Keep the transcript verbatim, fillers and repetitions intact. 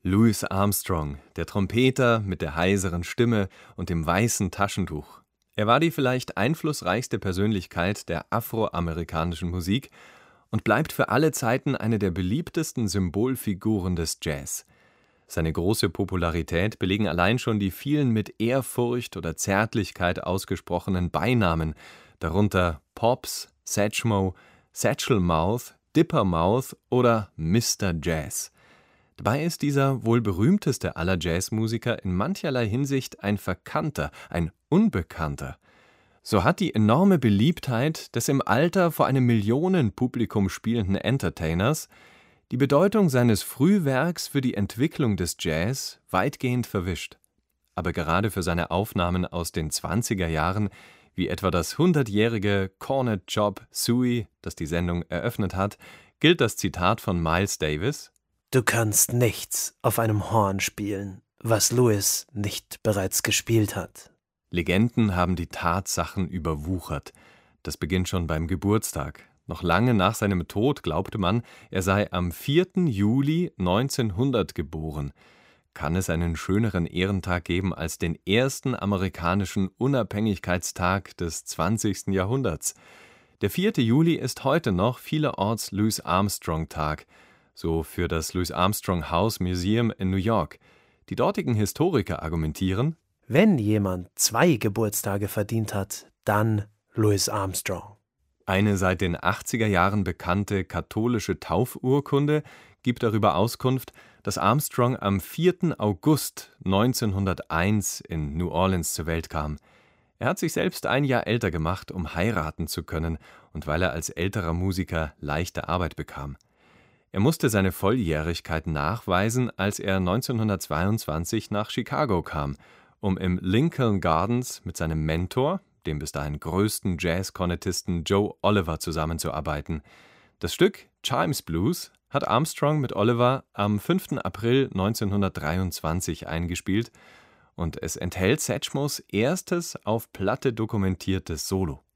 Louis Armstrong, der Trompeter mit der heiseren Stimme und dem weißen Taschentuch. Er war die vielleicht einflussreichste Persönlichkeit der afroamerikanischen Musik und bleibt für alle Zeiten eine der beliebtesten Symbolfiguren des Jazz. Seine große Popularität belegen allein schon die vielen mit Ehrfurcht oder Zärtlichkeit ausgesprochenen Beinamen, darunter Pops, Satchmo, Satchel Mouth, Dipper Mouth oder Mister Jazz. Dabei ist dieser wohl berühmteste aller Jazzmusiker in mancherlei Hinsicht ein Verkannter, ein Unbekannter. So hat die enorme Beliebtheit des im Alter vor einem Millionenpublikum spielenden Entertainers die Bedeutung seines Frühwerks für die Entwicklung des Jazz weitgehend verwischt. Aber gerade für seine Aufnahmen aus den zwanziger Jahren, wie etwa das hundertjährige Cornet Job Suey, das die Sendung eröffnet hat, gilt das Zitat von Miles Davis: Du kannst nichts auf einem Horn spielen, was Louis nicht bereits gespielt hat. Legenden haben die Tatsachen überwuchert. Das beginnt schon beim Geburtstag. Noch lange nach seinem Tod glaubte man, er sei am vierten Juli neunzehnhundert geboren. Kann es einen schöneren Ehrentag geben als den ersten amerikanischen Unabhängigkeitstag des zwanzigsten Jahrhunderts? Der vierte Juli ist heute noch vielerorts Louis Armstrong-Tag, so für das Louis Armstrong House Museum in New York. Die dortigen Historiker argumentieren: Wenn jemand zwei Geburtstage verdient hat, dann Louis Armstrong. Eine seit den achtziger Jahren bekannte katholische Taufurkunde gibt darüber Auskunft, dass Armstrong am vierten August neunzehnhunderteins in New Orleans zur Welt kam. Er hat sich selbst ein Jahr älter gemacht, um heiraten zu können und weil er als älterer Musiker leichte Arbeit bekam. Er musste seine Volljährigkeit nachweisen, als er neunzehnhundertzweiundzwanzig nach Chicago kam, um im Lincoln Gardens mit seinem Mentor, dem bis dahin größten Jazz-Kornettisten Joe Oliver, zusammenzuarbeiten. Das Stück Chimes Blues hat Armstrong mit Oliver am fünften April neunzehnhundertdreiundzwanzig eingespielt und es enthält Satchmos erstes auf Platte dokumentiertes Solo.